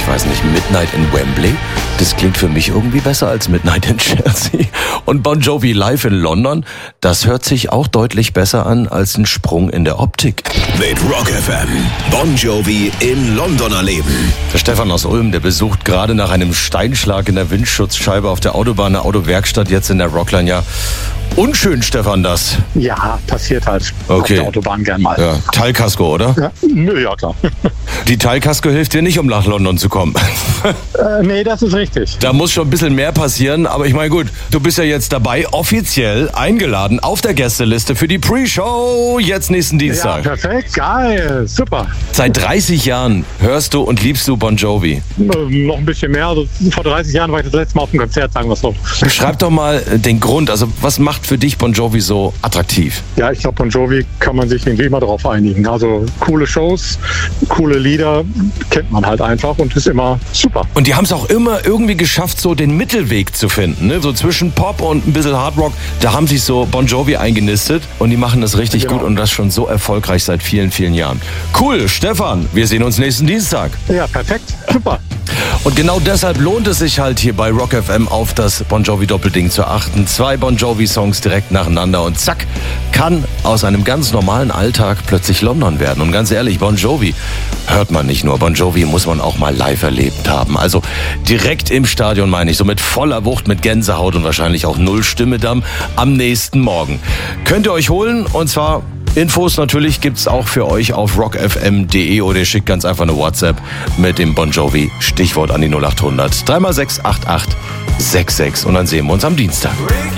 weiß nicht, Midnight in Wembley. Das klingt für mich irgendwie besser als Midnight in Chelsea. Und Bon Jovi live in London, das hört sich auch deutlich besser an als ein Sprung in der Optik. Mit Rock FM, Bon Jovi in London erleben. Der Stefan aus Ulm, der besucht gerade nach einem Steinschlag in der Windschutzscheibe auf der Autobahn eine Autowerkstatt jetzt in der Rockline. Ja, unschön, Stefan, das. Ja, passiert halt auf der Autobahn gern mal. Ja, Teilkasko, oder? Ja, nö, ja klar. Die Teilkasko hilft dir nicht, um nach London zu kommen. Nee, das ist richtig. Da muss schon ein bisschen mehr passieren, aber ich meine gut, du bist ja jetzt dabei, offiziell eingeladen auf der Gästeliste für die Pre-Show jetzt nächsten Dienstag. Ja, perfekt, geil, super. Seit 30 Jahren hörst du und liebst du Bon Jovi. Noch ein bisschen mehr, also vor 30 Jahren war ich das letzte Mal auf dem Konzert, sagen wir es so. Beschreib doch mal den Grund, also was macht für dich Bon Jovi so attraktiv? Ja, ich glaube, Bon Jovi kann man sich irgendwie immer darauf einigen. Also coole Shows, coole Lieder, kennt man halt einfach und ist immer super. Und die haben es auch immer irgendwie geschafft, so den Mittelweg zu finden, ne? So zwischen Pop und ein bisschen Hardrock, da haben sich so Bon Jovi eingenistet und die machen das richtig gut und das schon so erfolgreich seit vielen, vielen Jahren. Cool, Stefan, wir sehen uns nächsten Dienstag. Ja, perfekt, super. Und genau deshalb lohnt es sich halt hier bei Rock FM auf das Bon Jovi Doppelding zu achten. 2 Bon Jovi Songs direkt nacheinander und zack, kann aus einem ganz normalen Alltag plötzlich London werden. Und ganz ehrlich, Bon Jovi hört man nicht nur. Bon Jovi muss man auch mal live erlebt haben. Also direkt im Stadion meine ich, so mit voller Wucht, mit Gänsehaut und wahrscheinlich auch 0 Stimme dann am nächsten Morgen. Könnt ihr euch holen und zwar Infos natürlich gibt's auch für euch auf rockfm.de oder ihr schickt ganz einfach eine WhatsApp mit dem Bon Jovi Stichwort an die 0800 3x6 8866 und dann sehen wir uns am Dienstag.